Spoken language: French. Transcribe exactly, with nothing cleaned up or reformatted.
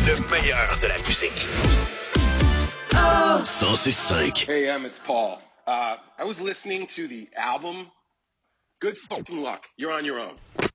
Le meilleur de la musique. Oh. cent six cinq. Hey, Em, it's Paul. Uh, I was listening to the album. Good fucking luck. You're on your own.